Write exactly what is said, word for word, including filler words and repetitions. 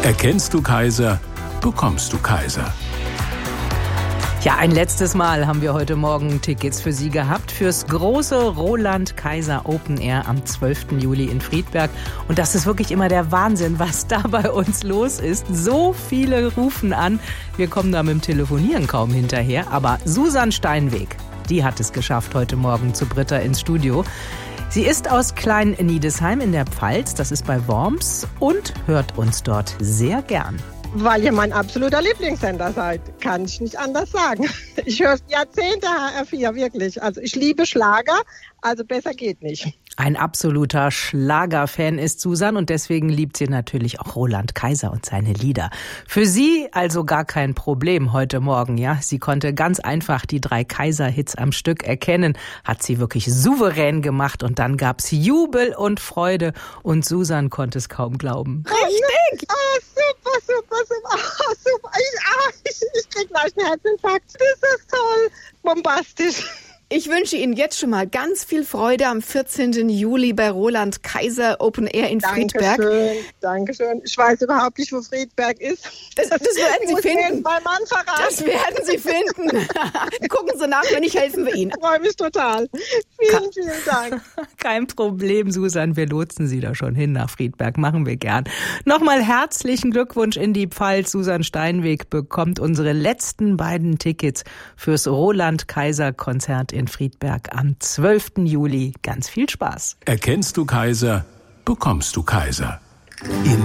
Erkennst du Kaiser, bekommst du Kaiser. Ja, ein letztes Mal haben wir heute Morgen Tickets für Sie gehabt fürs große Roland Kaiser Open Air am zwölften Juli in Friedberg. Und das ist wirklich immer der Wahnsinn, was da bei uns los ist. So viele rufen an. Wir kommen da mit dem Telefonieren kaum hinterher. Aber Susan Steinweg, die hat es geschafft heute Morgen zu Britta ins Studio. Sie ist aus Klein-Niedesheim in der Pfalz, das ist bei Worms, und hört uns dort sehr gern. Weil ihr mein absoluter Lieblingssender seid, kann ich nicht anders sagen. Ich höre Jahrzehnte H R vier, wirklich. Also ich liebe Schlager, also besser geht nicht. Ein absoluter Schlagerfan ist Susan und deswegen liebt sie natürlich auch Roland Kaiser und seine Lieder. Für sie also gar kein Problem heute Morgen, ja. Sie konnte ganz einfach die drei Kaiser-Hits am Stück erkennen, hat sie wirklich souverän gemacht und dann gab's Jubel und Freude und Susan konnte es kaum glauben. Richtig! Oh, super, super, super, oh, super. Ich, ah, ich, ich krieg gleich einen Herzinfarkt. Das ist toll, bombastisch. Ich wünsche Ihnen jetzt schon mal ganz viel Freude am vierzehnten Juli bei Roland Kaiser Open Air in Friedberg. Dankeschön, Dankeschön. Ich weiß überhaupt nicht, wo Friedberg ist. Das, das werden Sie finden. Mein Mann verraten. Das werden Sie finden. Gucken Sie nach, wenn nicht, helfen wir Ihnen. Ich freue mich total. Vielen, vielen Dank. Kein Problem, Susan. Wir lotsen Sie da schon hin nach Friedberg. Machen wir gern. Nochmal herzlichen Glückwunsch in die Pfalz. Susan Steinweg bekommt unsere letzten beiden Tickets fürs Roland Kaiser Konzert in Friedberg am zwölften Juli. Ganz viel Spaß. Erkennst du Kaiser, bekommst du Kaiser. In